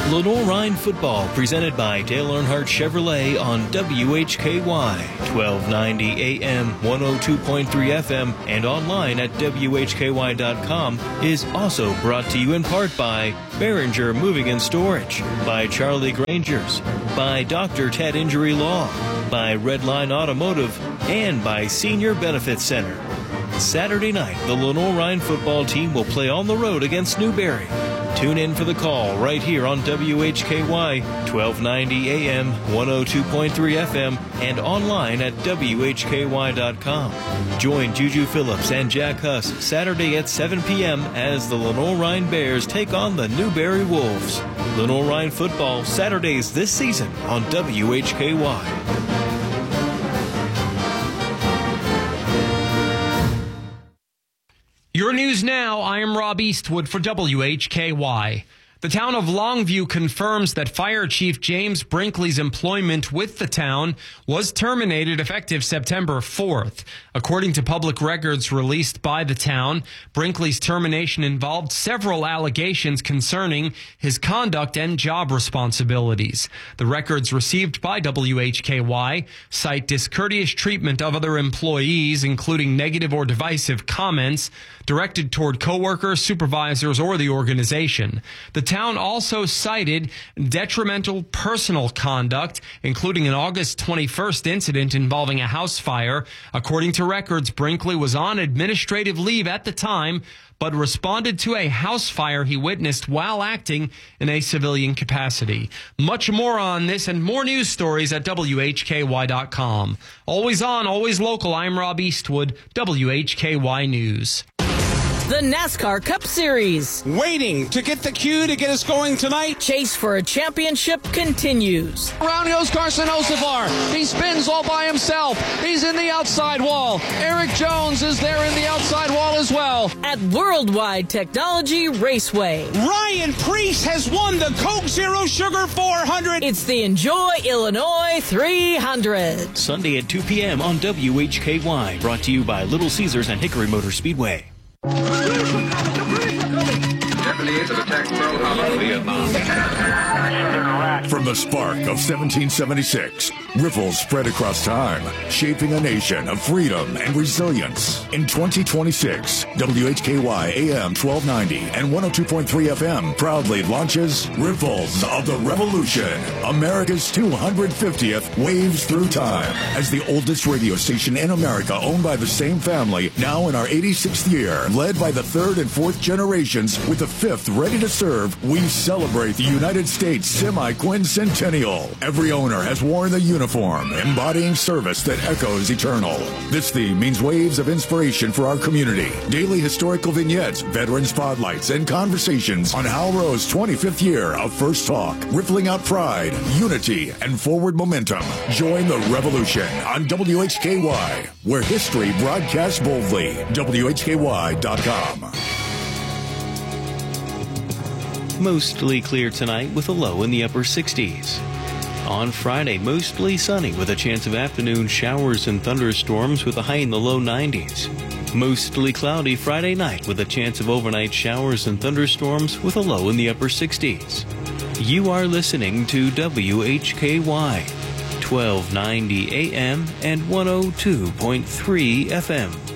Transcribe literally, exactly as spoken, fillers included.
Lenore-Rhine football presented by Dale Earnhardt Chevrolet on W H K Y, twelve ninety A M, one oh two point three F M, and online at W H K Y dot com is also brought to you in part by Behringer Moving and Storage, by Charlie Grangers, by Doctor Ted Injury Law, by Redline Automotive, and by Senior Benefits Center. Saturday night, the Lenore-Rhine football team will play on the road against Newberry. Tune in for the call right here on W H K Y, twelve ninety A M, one oh two point three F M, and online at W H K Y dot com. Join Juju Phillips and Jack Huss Saturday at seven P M as the Lenore-Rhine Bears take on the Newberry Wolves. Lenore-Rhine football Saturdays this season on W H K Y. Your news now, I am Rob Eastwood for W H K Y. The town of Longview confirms that Fire Chief James Brinkley's employment with the town was terminated effective September fourth. According to public records released by the town, Brinkley's termination involved several allegations concerning his conduct and job responsibilities. The records received by W H K Y cite discourteous treatment of other employees, including negative or divisive comments directed toward coworkers, supervisors, or the organization. The town also cited detrimental personal conduct, including an August twenty-first incident involving a house fire. According to records, Brinkley was on administrative leave at the time, but responded to a house fire he witnessed while acting in a civilian capacity. Much more on this and more news stories at W H K Y dot com. Always on, always local, I'm Rob Eastwood, W H K Y News. The NASCAR Cup Series. Waiting to get the cue to get us going tonight. Chase for a championship continues. Around goes Carson Hocevar. He spins all by himself. He's in the outside wall. Eric Jones is there in the outside wall as well. At Worldwide Technology Raceway. Ryan Preece has won the Coke Zero Sugar four hundred. It's the Enjoy Illinois three hundred. Sunday at two P M on W H K Y. Brought to you by Little Caesars and Hickory Motor Speedway. Japanese have attacked Pearl Harbor, Vietnam. From the spark of seventeen seventy-six, ripples spread across time, shaping a nation of freedom and resilience. In twenty twenty-six, W H K Y A M twelve ninety and one oh two point three F M proudly launches Ripples of the Revolution, America's two hundred fiftieth Waves Through Time. As the oldest radio station in America owned by the same family, now in our eighty-sixth year, led by the third and fourth generations with the fifth ready to serve, we celebrate the United States semi-quincentennial. Every owner has worn the uniform, embodying service that echoes eternal. This theme means waves of inspiration for our community, daily historical vignettes, veteran spotlights, and conversations on Hal Rowe's twenty-fifth year of First Talk, rippling out pride, unity, and forward momentum. Join the revolution on W H K Y, where history broadcasts boldly. W H K Y dot com. Mostly clear tonight with a low in the upper sixties. On Friday, mostly sunny with a chance of afternoon showers and thunderstorms with a high in the low nineties. Mostly cloudy Friday night with a chance of overnight showers and thunderstorms with a low in the upper sixties. You are listening to W H K Y, twelve ninety A M and one oh two point three F M.